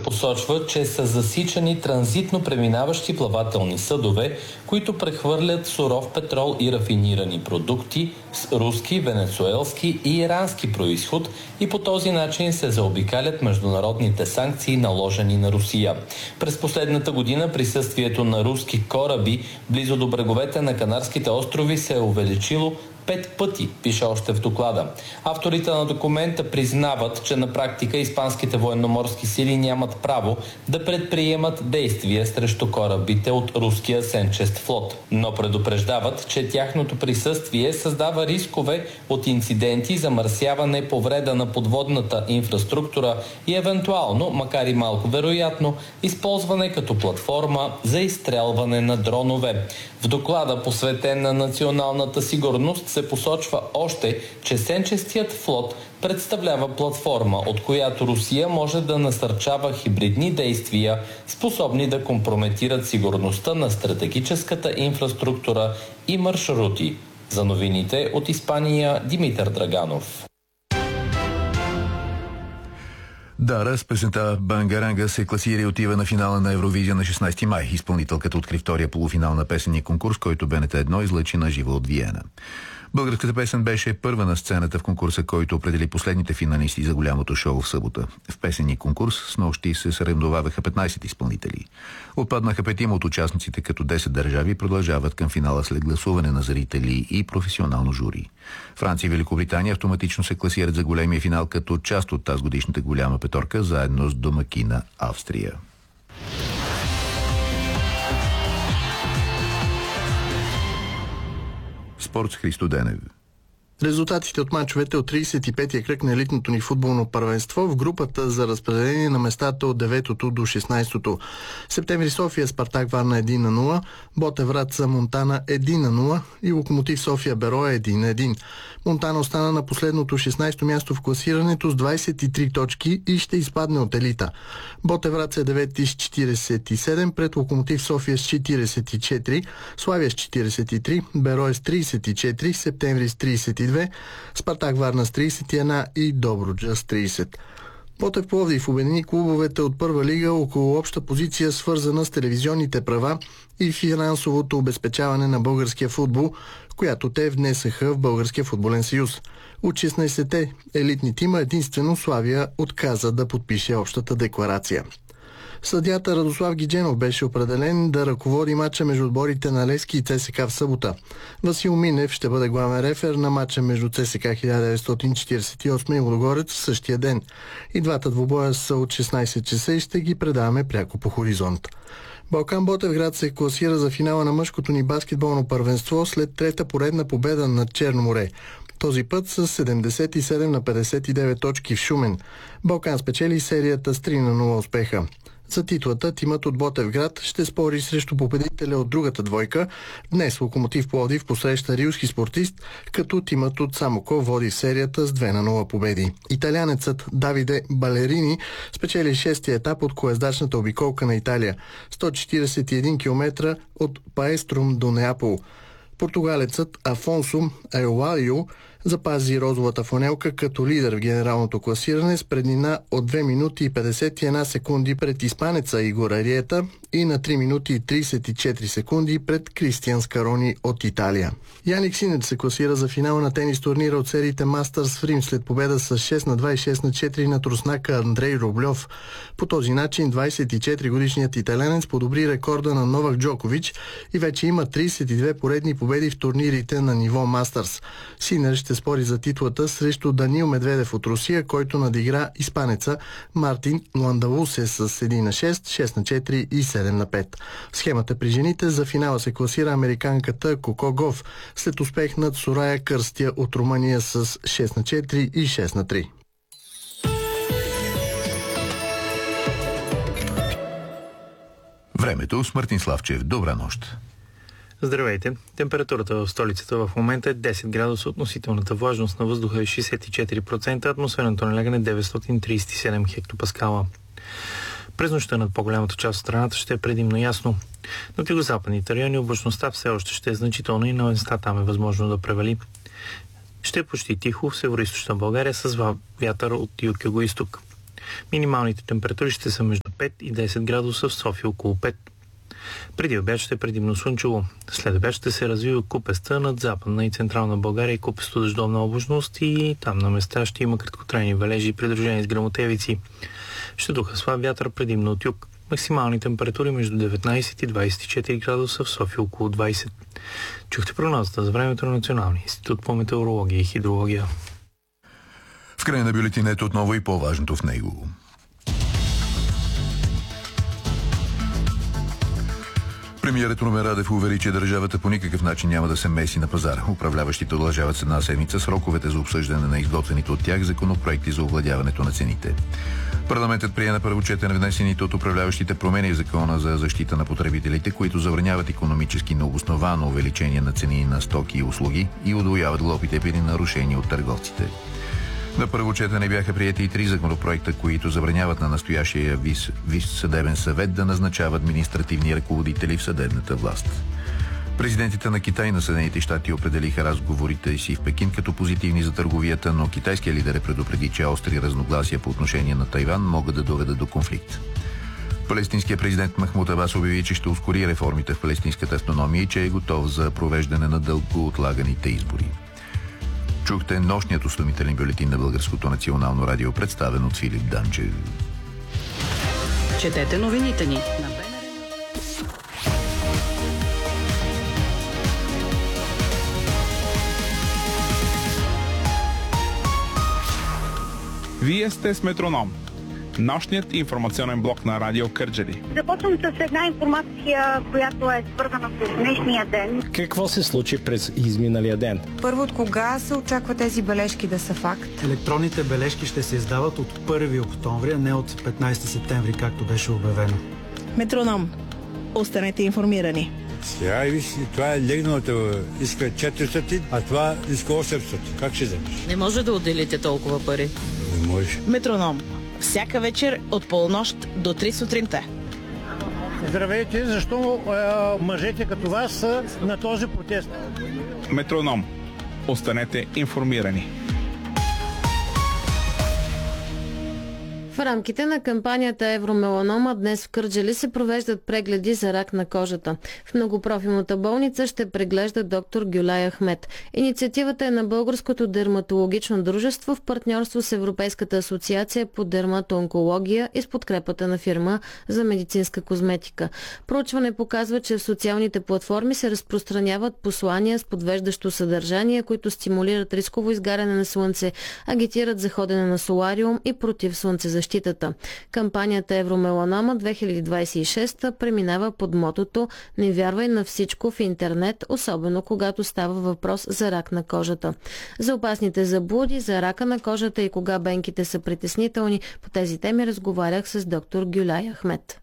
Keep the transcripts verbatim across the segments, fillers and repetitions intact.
посочва, че са засичани транзитно преминаващи плавателни съдове, които прехвърлят суров петрол и рафинирани продукти с руски, венецуелски и ирански произход и по този начин се заобикалят международните санкции, наложени на Русия. През последната година присъствието на руски кораби близо до бреговете на Канарските острови се е увеличило пет пъти, пише още в доклада. Авторите на документа признават, че на практика испанските военноморски сили нямат право да предприемат действия срещу корабите от руския сенчест флот, но предупреждават, че тяхното присъствие създава рискове от инциденти, замърсяване, повреда на подводната инфраструктура и евентуално, макар и малко вероятно, използване като платформа за изстрелване на дронове. В доклада, посветен на националната сигурност, се посочва още, че сенчестият флот представлява платформа, от която Русия може да насърчава хибридни действия, способни да компрометират сигурността на стратегическата инфраструктура и маршрути. За новините от Испания, Димитър Драганов. Дара с песента Бангаранга се класира и отива на финала на Евровизия на шестнайсети май. Изпълнителката откри втория полуфинал на песенния конкурс, който БНТ едно излъчи на живо от Виена. Българската песен беше първа на сцената в конкурса, който определи последните финалисти за голямото шоу в събота. В песенния конкурс с нощи се съревноваваха петнайсет изпълнители. Отпаднаха петима от участниците, като десет държави продължават към финала след гласуване на зрители и професионално жури. Франция и Великобритания автоматично се класират за големия финал като част от тази годишната голяма петорка, заедно с домакина Австрия. Спорт с Христо Денев. Резултатите от мачовете от трийсет и петия кръг на елитното ни футболно първенство в групата за разпределение на местата от деветото до шестнайсетото. Септември София Спартак Варна едно на нула, Ботев Враца Монтана едно на нула и Локомотив София Берое едно на едно. Монтана остана на последното шестнайсето място в класирането с двайсет и три точки и ще изпадне от елита. Ботев Враца е девети с четирийсет и седем, пред Локомотив София с четирийсет и четири, Славия с четирийсет и три, Берое с трийсет и четири, Септември с трийсет и две, Спартак Варна с трийсет и едно и Добруджа с трийсет. Ботев Пловдив обедини клубовете от първа лига около обща позиция, свързана с телевизионните права и финансовото обезпечаване на българския футбол, която те внесаха в Българския футболен съюз. От шестнайсетте елитни тима единствено Славия отказа да подпише общата декларация. Съдията Радослав Гидженов беше определен да ръководи мача между отборите на Левски и ЦСКА в събота. Васил Минев ще бъде главен рефер на мача между ЦСКА хиляда деветстотин четирийсет и осем и Лудогорец в същия ден. И двата двубоя са от шестнайсет часа и ще ги предаваме пряко по Хоризонт. Балкан Ботевград се класира за финала на мъжкото ни баскетболно първенство след трета поредна победа над Черно море. Този път с седемдесет и седем на петдесет и девет точки в Шумен. Балкан спечели серията с три на нула успеха. За титлата тимът от Ботевград ще спори срещу победителя от другата двойка. Днес Локомотив Пловдив посреща рилски спортист, като тимът от Самоков води серията с две на нула победи. Италянецът Давиде Балерини спечели шестия етап от колездачната обиколка на Италия. сто четирийсет и един километра от Паеструм до Неапол. Португалецът Афонсо Айолайо запази розовата фланелка като лидер в генералното класиране с преднина от две минути и петдесет и една секунди пред испанеца Игор Ариета и на три минути и трийсет и четири секунди пред Кристиан Скарони от Италия. Яник Синер се класира за финала на тенис турнира от сериите Мастърс в Рим след победа с шест на два и шест на четири над руснака Андрей Рублев. По този начин двайсет и четири годишният италянец подобри рекорда на Новак Джокович и вече има трийсет и две поредни победи в турнирите на ниво Мастърс. Синер ще спори за титлата срещу Данил Медведев от Русия, който надигра испанеца Мартин Ландалусе с едно на шест, шест на четири и седем на пет. В схемата при жените за финала се класира американката Коко Гоф след успех над Сорая Кърстия от Румъния с шест на четири и шест на три. Времето с Мартин Славчев. Добра нощ. Здравейте! Температурата в столицата в момента е десет градуса, относителната влажност на въздуха е шейсет и четири процента, атмосферното налягане деветстотин трийсет и седем хектопаскала. През нощта над по-голямата част от страната ще е предимно ясно. На югозападните райони облачността все още ще е значителна и на места там е възможно да превали. Ще е почти тихо в североизточна България с вятър от юг-югоизток. Минималните температури ще са между пет и десет градуса, в София около пет. Преди обяд ще е предимно слънчево. След обяд ще се развива купеста над Западна и Централна България и купесто дъждовна облачност и там на места ще има краткотрайни валежи, придружени с гръмотевици. Ще духа слаб вятър предимно от юг. Максимални температури между деветнайсет и двайсет и четири градуса, в София около двайсет. Чухте прогнозата за времето на Националния институт по метеорология и хидрология. В края на бюлетинето отново и по-важното в него. Премиерът Румен Радев увери, че държавата по никакъв начин няма да се меси на пазара. Управляващите удължават с една седмица сроковете за обсъждане на изготвените от тях законопроекти за овладяването на цените. Парламентът прие на първо четене внесените от управляващите промени в Закона за защита на потребителите, които забраняват икономически необосновано увеличение на цени на стоки и услуги и удвояват глобите при нарушения от търговците. На първо четене бяха приети и три законопроекта, които забраняват на настоящия Висш вис съдебен съвет да назначава административни ръководители в съдебната власт. Президентите на Китай и на Съединените щати определиха разговорите си в Пекин като позитивни за търговията, но китайският лидер е предупреди, че остри разногласия по отношение на Тайван могат да доведат до конфликт. Палестинският президент Махмуд Абас обяви, че ще ускори реформите в палестинската автономия и че е готов за провеждане на дълго отлаганите избори. Чухте нощният осведомителен бюлетин на Българското национално радио, представен от Филип Данчев. Четете новините ни на БНР. Вие сте с Метроном, нощният информационен блок на Радио Кърджали. Започвам с една информация, която е свързана с днешния ден. Какво се случи през изминалия ден? Първо, от кога се очаква тези бележки да са факт? Електронните бележки ще се издават от първи октомври, а не от петнайсети септември, както беше обявено. Метроном. Останете информирани. Сега и виж, това е легналото, иска четиристотин, а това иска осемстотин. Как ще вземеш? Не може да отделите толкова пари. Не може. Метроном. Всяка вечер от полунощ до три сутринта. Здравейте, защо е, мъжете като вас са на този протест? Метроном. Останете информирани. В рамките на кампанията Евромеланома днес в Кърджали се провеждат прегледи за рак на кожата. В многопрофилната болница ще преглежда доктор Гюлай Ахмед. Инициативата е на Българското дерматологично дружество в партньорство с Европейската асоциация по дерматоонкология и с подкрепата на фирма за медицинска козметика. Проучване показва, че в социалните платформи се разпространяват послания с подвеждащо съдържание, които стимулират рисково изгаряне на слънце, агитират за ходене на солариум и против слънцезащита. Кампанията Евромеланома две хиляди двайсет и шеста преминава под мотото "Не вярвай на всичко в интернет", особено когато става въпрос за рак на кожата. За опасните заблуди, за рака на кожата и кога бенките са притеснителни, по тези теми разговарях с доктор Гюлай Ахмед.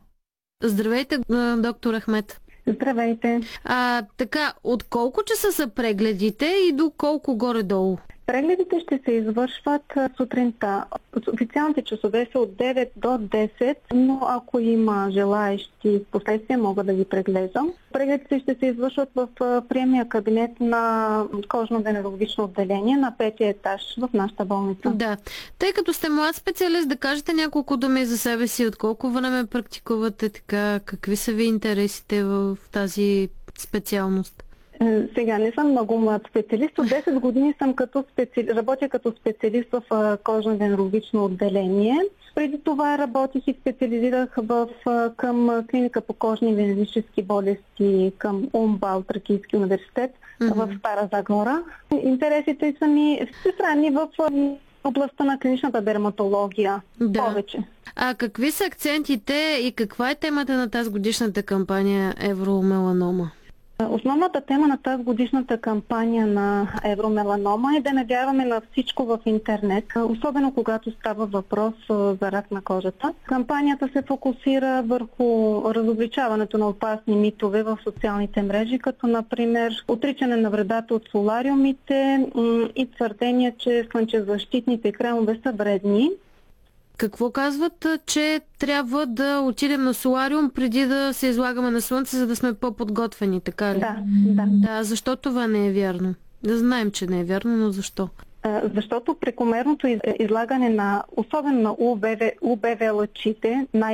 Здравейте, доктор Ахмед. Здравейте. А, така, от колко часа са прегледите и до колко горе-долу? Прегледите ще се извършват сутринта. Официалните часове са от девет до десет, но ако има желаещи в последствие, мога да ги преглеждам. Прегледите ще се извършват в приемния кабинет на кожно-венерологично отделение на петия етаж в нашата болница. Да. Тъй като сте млад специалист, да кажете няколко думи за себе си, от колко време практикувате, така, какви са ви интересите в тази специалност? Сега не съм много млад специалист. От десет години съм като специ... работя като специалист в кожно-венерологично отделение. Преди това работих и специализирах в, към клиника по кожни и венерически болести към УМБАЛ, Тракийски университет, mm-hmm. в Стара Загора. Интересите са ми всестранни в областта на клиничната дерматология. Да. Повече. А какви са акцентите и каква е темата на тази годишната кампания Евромеланома? Основната тема на тази годишната кампания на Евромеланома е да не вярваме на всичко в интернет, особено когато става въпрос за рак на кожата. Кампанията се фокусира върху разобличаването на опасни митове в социалните мрежи, като например отричане на вредата от солариумите и твърдение, че слънчезащитните кремове са вредни. Какво казват, че трябва да отидем на солариум преди да се излагаме на слънце, за да сме по-подготвени, така ли? Да, да. Да, защо това не е вярно? Да знаем, че не е вярно, но защо? Защото прекомерното излагане на, особено на УВ, УВ лъчите, най-